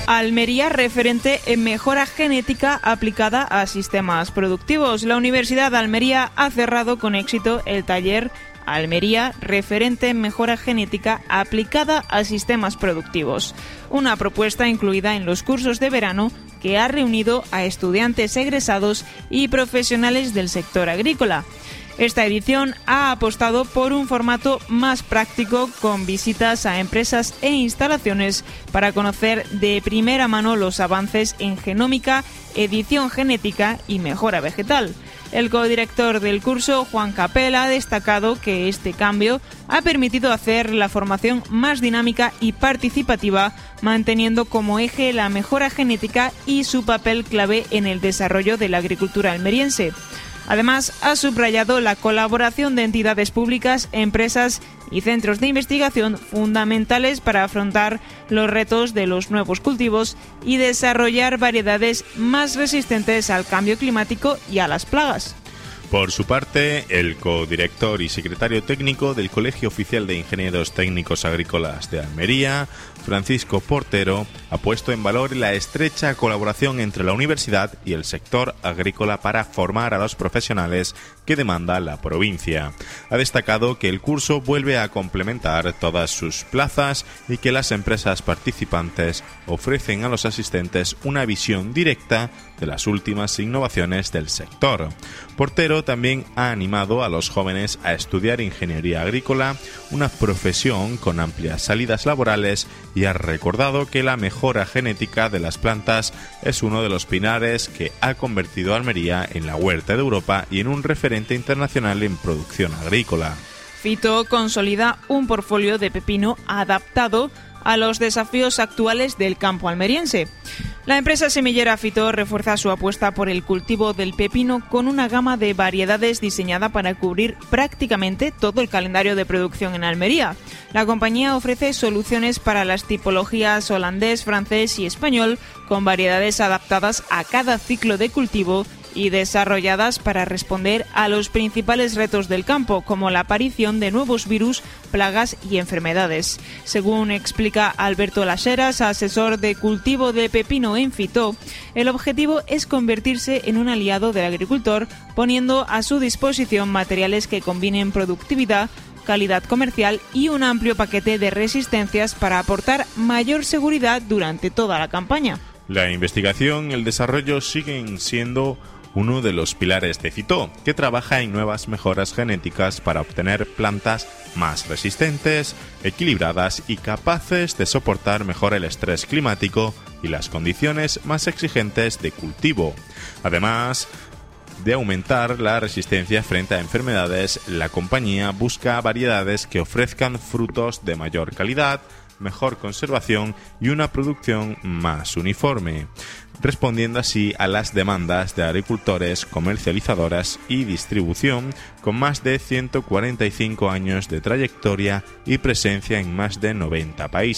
Almería, referente en mejora genética aplicada a sistemas productivos. La Universidad de Almería ha cerrado con éxito el taller Almería, referente en mejora genética aplicada a sistemas productivos, una propuesta incluida en los cursos de verano que ha reunido a estudiantes egresados y profesionales del sector agrícola. Esta edición ha apostado por un formato más práctico, con visitas a empresas e instalaciones para conocer de primera mano los avances en genómica, edición genética y mejora vegetal. El codirector del curso, Juan Capella, ha destacado que este cambio ha permitido hacer la formación más dinámica y participativa, manteniendo como eje la mejora genética y su papel clave en el desarrollo de la agricultura almeriense. Además, ha subrayado la colaboración de entidades públicas, empresas y centros de investigación fundamentales para afrontar los retos de los nuevos cultivos y desarrollar variedades más resistentes al cambio climático y a las plagas. Por su parte, el codirector y secretario técnico del Colegio Oficial de Ingenieros Técnicos Agrícolas de Almería, Francisco Portero, ha puesto en valor la estrecha colaboración entre la universidad y el sector agrícola para formar a los profesionales que demanda la provincia. Ha destacado que el curso vuelve a complementar todas sus plazas y que las empresas participantes ofrecen a los asistentes una visión directa de las últimas innovaciones del sector. Portero también ha animado a los jóvenes a estudiar ingeniería agrícola, una profesión con amplias salidas laborales, y ha recordado que la mejora genética de las plantas es uno de los pilares que ha convertido a Almería en la huerta de Europa y en un referente internacional en producción agrícola. Fito consolida un portfolio de pepino adaptado a los desafíos actuales del campo almeriense. La empresa semillera Fito refuerza su apuesta por el cultivo del pepino con una gama de variedades diseñada para cubrir prácticamente todo el calendario de producción en Almería. La compañía ofrece soluciones para las tipologías holandés, francés y español, con variedades adaptadas a cada ciclo de cultivo y desarrolladas para responder a los principales retos del campo, como la aparición de nuevos virus, plagas y enfermedades. Según explica Alberto Laseras, asesor de cultivo de pepino en Fito, el objetivo es convertirse en un aliado del agricultor, poniendo a su disposición materiales que combinen productividad, calidad comercial y un amplio paquete de resistencias para aportar mayor seguridad durante toda la campaña. La investigación y el desarrollo siguen siendo uno de los pilares de Fito, que trabaja en nuevas mejoras genéticas para obtener plantas más resistentes, equilibradas y capaces de soportar mejor el estrés climático y las condiciones más exigentes de cultivo. Además de aumentar la resistencia frente a enfermedades, la compañía busca variedades que ofrezcan frutos de mayor calidad, mejor conservación y una producción más uniforme, respondiendo así a las demandas de agricultores, comercializadoras y distribución con más de 145 años de trayectoria y presencia en más de 90 países.